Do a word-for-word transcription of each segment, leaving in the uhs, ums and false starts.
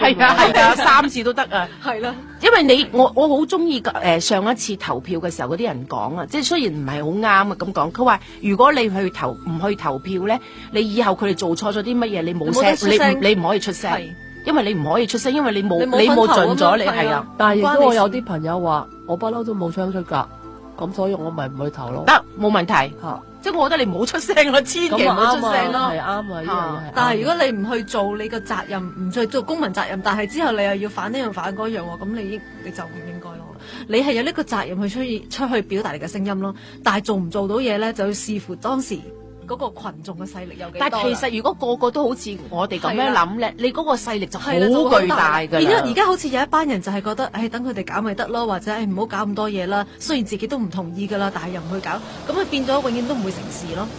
係啊係啊，三次都得啊。 係啦， 因為你我我好中意誒上一次投票嘅時候嗰啲人講啊，即係雖然唔係好啱啊咁講，佢話如果你去投唔去投票咧，你以後佢哋做錯咗啲乜嘢，你冇聲，你唔你唔可以出聲，因為你唔可以出聲，因為你冇你冇盡咗你係啊。 但係亦都我有啲朋友話，我不嬲都冇槍出㗎，咁所以我咪唔去投咯。 得冇問題嚇。 即係我覺得你唔好出聲咯，千祈唔好出聲咯， 係啱啊！呢樣嘢係。 但係如果你唔去做你個責任，唔去做公民責任，但係之後你又要反呢樣反嗰樣喎，咁你應你就唔應該咯。你係有呢個責任去出去出去表達你嘅聲音咯，但係做唔做到嘢咧，就要視乎當時嗰個群眾嘅勢力有幾多。 但係其實如果個個都好似我哋咁樣諗咧，你嗰個勢力就好巨大㗎啦。 變咗而家好似有一班人就係覺得，誒等佢哋搞咪得咯，或者誒唔好搞咁多嘢啦。雖然自己都唔同意㗎啦，但係又唔去搞，咁佢變咗永遠都唔會成事咯。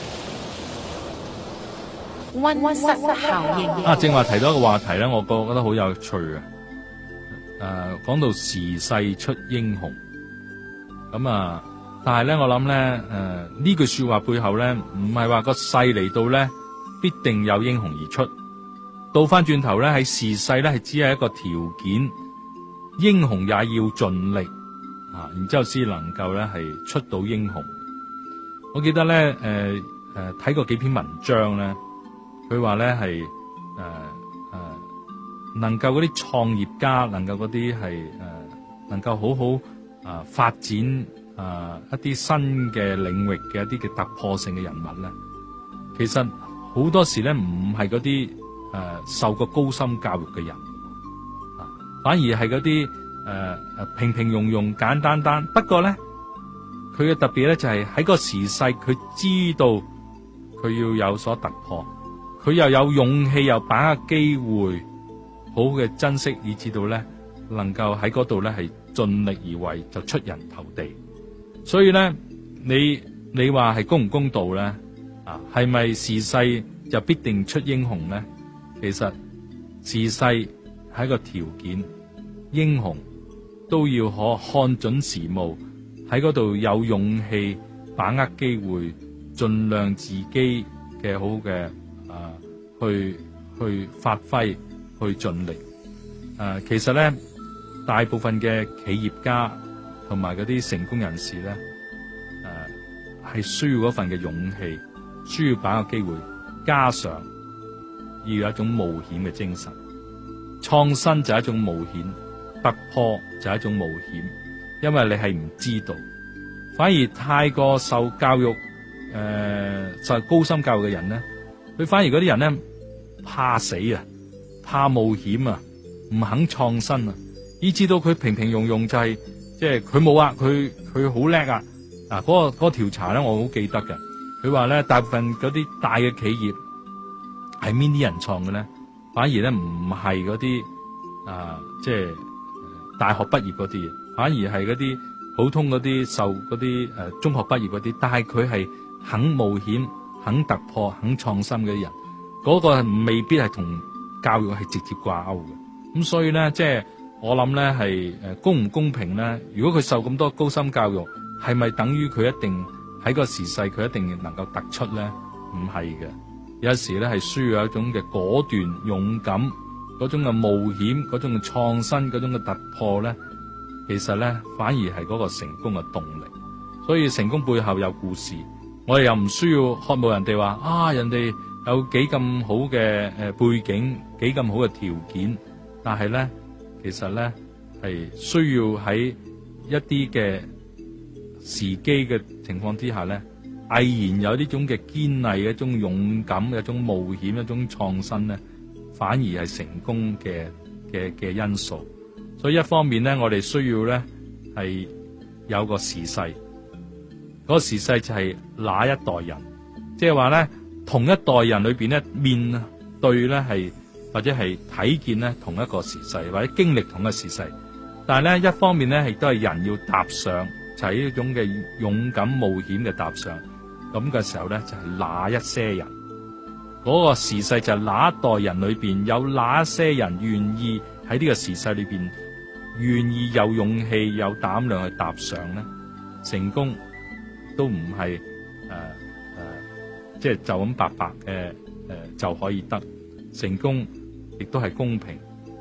溫溫室室效應啊，正話提到一個話題咧，我覺覺得好有趣啊。誒、呃，講到時勢出英雄，咁啊，但係咧，我諗咧，誒、呃、呢句說話背後咧，唔係話個勢嚟到咧，必定有英雄而出。倒翻轉頭咧，喺時勢咧係只係一個條件，英雄也要盡力啊，然之後先能夠咧係出到英雄。我記得咧，誒誒睇過幾篇文章咧。佢話咧係誒誒，能夠嗰啲創業家，能夠嗰啲係誒，能夠好好啊、呃、發展啊、呃、一啲新嘅領域嘅一啲嘅突破性嘅人物咧，其實好多時咧唔係嗰啲誒受過高深教育嘅人，啊，反而係嗰啲誒誒平平庸庸、簡單單。不過咧，佢嘅特別咧就係喺個時勢，佢知道佢要有所突破。佢又有勇氣，又把握機會，好嘅珍惜，以至到咧能夠喺嗰度咧係盡力而為，就出人頭地。所以咧，你你話係公唔公道咧？啊，係咪時勢就必定出英雄咧？其實時勢係一個條件，英雄都要可看準時務，喺嗰度有勇氣，把握機會，盡量自己嘅好嘅。啊，去去發揮，去盡力。誒、啊，其實咧，大部分嘅企業家同埋嗰啲成功人士咧，誒、啊，係需要嗰份嘅勇氣，需要把握機會，加上要有一種冒險嘅精神。創新就係一種冒險，突破就係一種冒險，因為你係唔知道，反而太過受教育，誒、呃，受高深教育嘅人咧。佢反而嗰啲人咧怕死啊，怕冒險啊，唔肯創新啊，以至到佢平平庸庸就係即係佢冇啊，佢佢好叻啊！嗱、嗰個，嗰個嗰個調查咧，我好記得嘅。佢話咧，大部分嗰啲大嘅企業係邊啲人創嘅咧？反而咧唔係嗰啲啊，即係大學畢業嗰啲，反而係嗰啲普通嗰啲受嗰啲誒中學畢業嗰啲，但係佢係肯冒險。肯突破、肯創新嘅人，嗰、那個未必係同教育係直接掛鈎嘅。咁所以咧，即係我諗咧係誒公唔公平咧？如果佢受咁多高深教育，係咪等於佢一定喺個時勢佢一定能夠突出咧？唔係嘅，有時咧係需要有一種嘅果斷、勇敢，嗰種嘅冒險、嗰種嘅創新、嗰種嘅突破咧，其實咧反而係嗰個成功嘅動力。所以成功背後有故事。我哋又唔需要渴慕人哋話啊，人哋有幾咁好嘅誒背景，幾咁好嘅條件，但係咧，其實咧係需要喺一啲嘅時機嘅情況之下咧，毅然有呢種嘅堅毅、一種勇敢、一種冒險、一種創新咧，反而係成功嘅嘅嘅因素。所以一方面咧，我哋需要咧係有個時勢。嗰個時勢就係那一代人，即係話咧，同一代人裏邊咧面對咧係或者係睇見咧同一個時勢，或者經歷同一個時勢，但係咧一方面咧亦都係人要踏上，就係呢種嘅勇敢冒險嘅踏上。咁嘅時候咧就係那一些人，嗰個時勢就係那一代人裏邊有那一些人願意喺呢個時勢裏邊願意有勇氣有膽量去踏上咧，成功。都唔係誒誒，即係就咁白白嘅誒、呃、就可以得成功，亦都係公平。